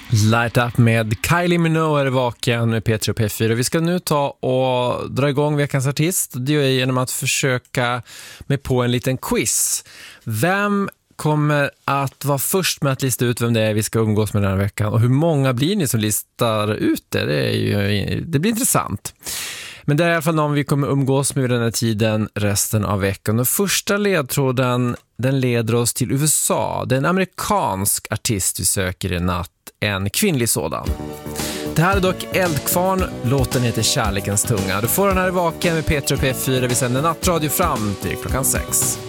Light Up med Kylie Minogue är vaken med P3 och P4. Vi ska nu ta och dra igång veckans artist. Det gör jag genom att försöka med på en liten quiz. Vem kommer att vara först med att lista ut vem det är vi ska umgås med den här veckan? Och hur många blir ni som listar ut det? Det blir intressant. Men det är i alla fall någon vi kommer umgås med den här tiden resten av veckan. Och första ledtråden, den leder oss till USA. Det är en amerikansk artist vi söker i natt. En kvinnlig sådan. Det här är dock Eldkvarn. Låten heter Kärlekens tunga. Du får den här i vaken med P3 och P4. Vi sänder nattradio fram till klockan 6.